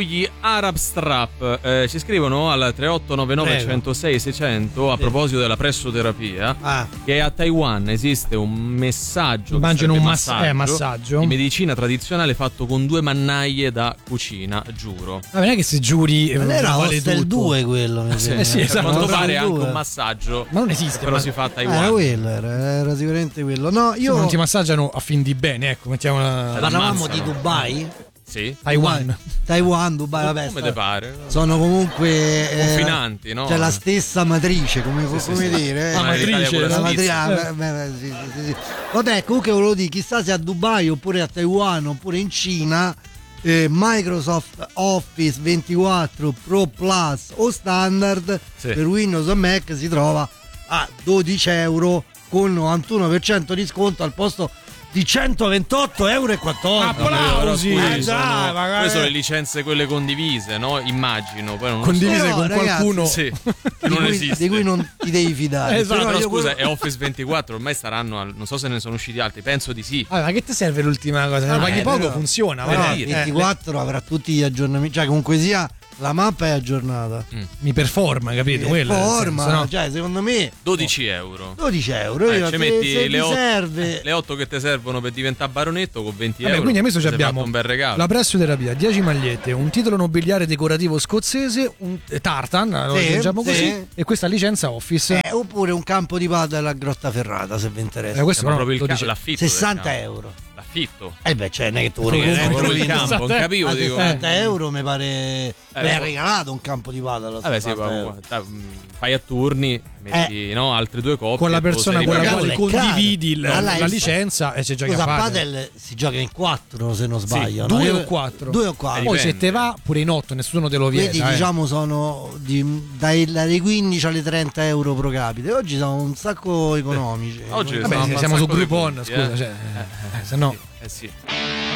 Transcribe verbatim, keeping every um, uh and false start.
sugli Arab Strap. Eh, ci scrivono al tre otto nove nove uno zero sei sei zero zero a sì. proposito della pressoterapia ah. che a Taiwan esiste un messaggio, immagino un mass- massaggio, eh, massaggio di medicina tradizionale fatto con due mannaie da cucina, giuro. Ma non è che se giuri non era vale Hostel due quello, mi sì, eh sì, esatto. quanto pare anche due. un massaggio, ma non esiste, però ma... si fa a Taiwan. Era quello, era, era sicuramente quello. No, io sì, non ti massaggiano a fin di bene, ecco, mettiamo una... parlavamo di Dubai. Sì. Taiwan. Taiwan, Dubai, vabbè. Come te pare? Sono comunque confinanti, eh, no? C'è la stessa matrice, come, sì, come sì, dire. sì. Eh. La matrice, la la matrice. Ah, eh. beh, beh, sì, sì, sì. Vabbè, comunque volevo dire, chissà se a Dubai oppure a Taiwan oppure in Cina eh, Microsoft Office ventiquattro Pro Plus o Standard sì. per Windows o Mac si trova a dodici euro con novantuno per cento di sconto al posto di centoventotto euro e quattordici. Applausi! Eh, sono, dai, magari... sono le licenze quelle condivise, no? Immagino. Poi non condivise so. con Però, qualcuno sì, di, non cui, esiste. di cui non ti devi fidare. Esatto, Però, io scusa, quello... è Office ventiquattro, ormai saranno al, non so se ne sono usciti altri, penso di sì. ah, ma che ti serve l'ultima cosa? Se Ah, ne paghi eh, poco però- funziona, però vai. il Eh, ventiquattro avrà tutti gli aggiornamenti, cioè comunque sia la mappa è aggiornata. Mm. mi performa, capito? Quello, nel Forma, senso, no? cioè secondo me dodici euro. dodici euro. Eh, io, ci se, metti se le ti otto, serve le otto che ti servono per diventare baronetto con venti Vabbè, euro. quindi adesso ti sei abbiamo fatto un bel regalo. la pressoterapia, dieci magliette, un titolo nobiliare decorativo scozzese, un eh, tartan, lo Sì, leggiamo sì. così, e questa licenza Office. eh, oppure un campo di padel a Grottaferrata, se vi interessa. Eh, questo Ma però proprio il dodici ca- l'affitto del sessanta campo. euro. L'affitto. Eh beh, cioè, non è che tu Proprio regali, proprio eh, il capito? campo, non capivo, A dico. sessanta euro mi pare mi Eh, ha regalato un campo di padel. a Vabbè, sì, sessanta ma- euro. ma- fai a turni, metti no, altre due coppie con la e poi persona sei con la ripagato. quale Cavolo, è caro. condividi il- Ma là la è- licenza e ci giochi Scusa, a a padel. padel si gioca in quattro se non sbaglio, no? due Io- o quattro? Due o quattro. Poi se dipende. te va pure in otto, nessuno te lo vieta. Quindi eh. diciamo sono di, dai, dai quindici alle trenta euro pro capite. Oggi sono un sacco economici. Oggi Vabbè, sono siamo su un sacco di Groupon, punti, scusa, eh. cioè, Eh, eh, se no. Eh sì.